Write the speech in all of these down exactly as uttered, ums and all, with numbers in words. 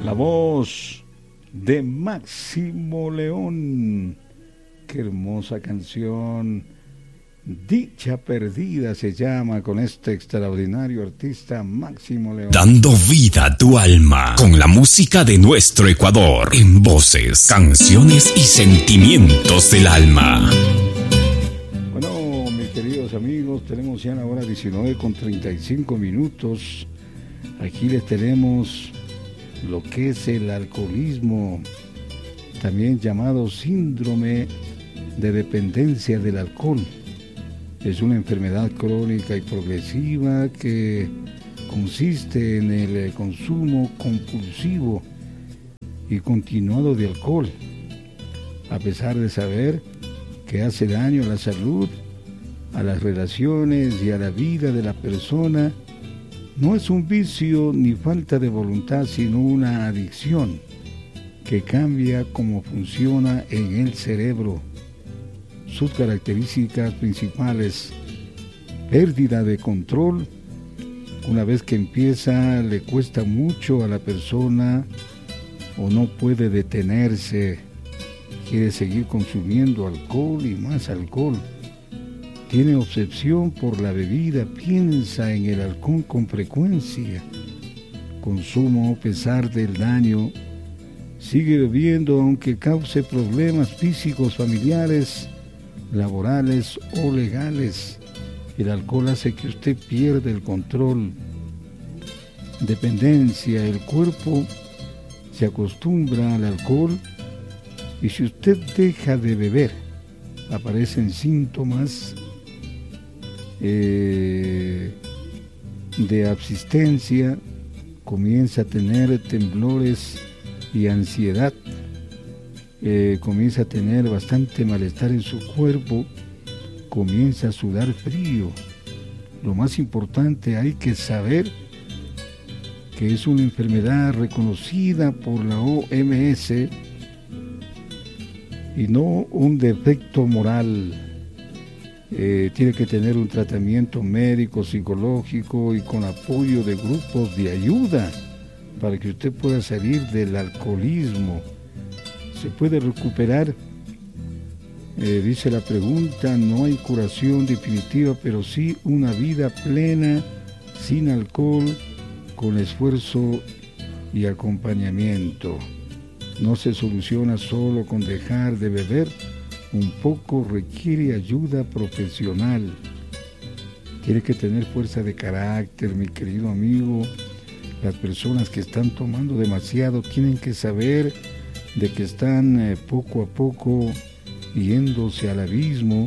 La voz de Máximo León. Qué hermosa canción. Dicha perdida se llama, con este extraordinario artista Máximo León. Dando vida a tu alma con la música de nuestro Ecuador, en voces, canciones y sentimientos del alma. Bueno, mis queridos amigos, tenemos ya la hora diecinueve con treinta y cinco minutos. Aquí les tenemos lo que es el alcoholismo, también llamado síndrome de dependencia del alcohol. Es una enfermedad crónica y progresiva que consiste en el consumo compulsivo y continuado de alcohol, a pesar de saber que hace daño a la salud, a las relaciones y a la vida de la persona. No es un vicio ni falta de voluntad, sino una adicción que cambia cómo funciona en el cerebro. Sus características principales: pérdida de control. Una vez que empieza, le cuesta mucho a la persona o no puede detenerse. Quiere seguir consumiendo alcohol y más alcohol. Tiene obsesión por la bebida, piensa en el alcohol con frecuencia. Consumo a pesar del daño. Sigue bebiendo aunque cause problemas físicos, familiares, laborales o legales. El alcohol hace que usted pierda el control. Dependencia. El cuerpo se acostumbra al alcohol y si usted deja de beber, aparecen síntomas eh, de abstinencia, comienza a tener temblores y ansiedad. Eh, comienza a tener bastante malestar en su cuerpo, comienza a sudar frío. Lo más importante, hay que saber que es una enfermedad reconocida por la O M S y no un defecto moral. Eh, tiene que tener un tratamiento médico, psicológico y con apoyo de grupos de ayuda para que usted pueda salir del alcoholismo. ¿Se puede recuperar? Eh, dice la pregunta. No hay curación definitiva, pero sí una vida plena, sin alcohol, con esfuerzo y acompañamiento. No se soluciona solo con dejar de beber un poco, requiere ayuda profesional. Tiene que tener fuerza de carácter, mi querido amigo. Las personas que están tomando demasiado tienen que saber de que están eh, poco a poco yéndose al abismo,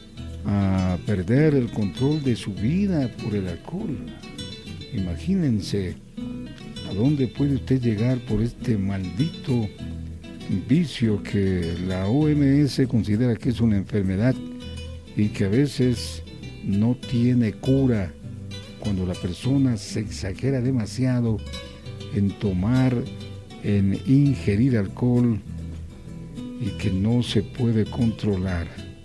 a perder el control de su vida por el alcohol. Imagínense a dónde puede usted llegar por este maldito vicio que la O M S considera que es una enfermedad y que a veces no tiene cura. Cuando la persona se exagera demasiado en tomar, en ingerir alcohol y que no se puede controlar.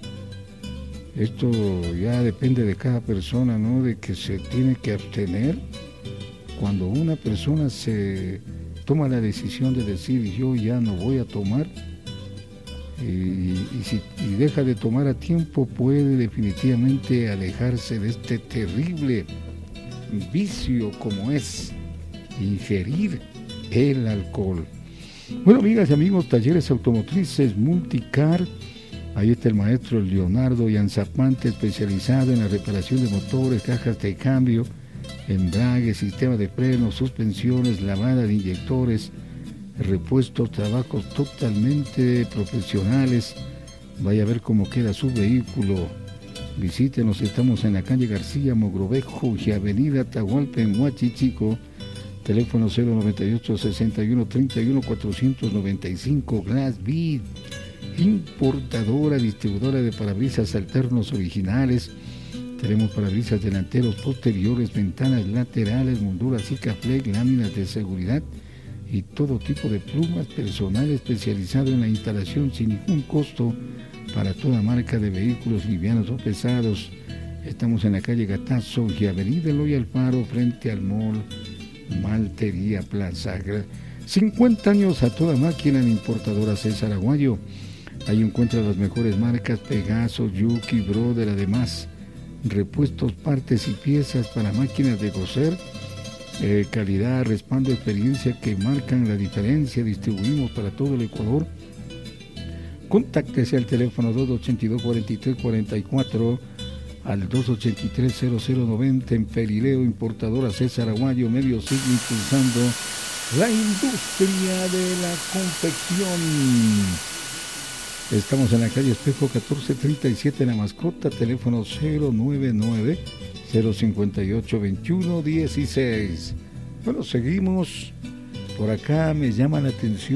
Esto ya depende de cada persona, ¿no? De que se tiene que abstener. Cuando una persona se toma la decisión de decir yo ya no voy a tomar y, y, si, y deja de tomar a tiempo, puede definitivamente alejarse de este terrible vicio como es ingerir el alcohol. Bueno, amigas y amigos, Talleres Automotrices Multicar, ahí está el maestro Leonardo Yanzapante, especializado en la reparación de motores, cajas de cambio, embragues, sistema de frenos, suspensiones, lavada de inyectores, repuestos, trabajos totalmente profesionales. Vaya a ver cómo queda su vehículo. Visítenos, estamos en la calle García Mogrovejo y avenida Atahualpa en Huachichico. Teléfono cero noventa y ocho, sesenta y uno, treinta y uno, cuatrocientos noventa y cinco. Glass Bead, importadora, distribuidora de parabrisas alternos originales. Tenemos parabrisas delanteros, posteriores, ventanas laterales, molduras Sikaflex, láminas de seguridad y todo tipo de plumas personal especializado en la instalación sin ningún costo para toda marca de vehículos livianos o pesados. Estamos en la calle Gatazo y avenida Eloy Alfaro frente al mall Maltería Plaza. cincuenta años a toda máquina en Importadora César Aguayo. Ahí encuentra las mejores marcas: Pegaso, Yuki, Brother. Además, repuestos, partes y piezas para máquinas de coser. Eh, calidad, respaldo, experiencia que marcan la diferencia. Distribuimos para todo el Ecuador. Contáctese al teléfono dos ochenta y dos, cuarenta y tres cuarenta y cuatro, al dos ochenta y tres, cero cero noventa en Perileo. Importadora César Aguayo, medio siglo impulsando la industria de la confección. Estamos en la calle Espejo catorce treinta y siete en La Mascota, teléfono cero noventa y nueve, cero cincuenta y ocho, veintiuno dieciséis. Bueno, seguimos. Por acá me llama la atención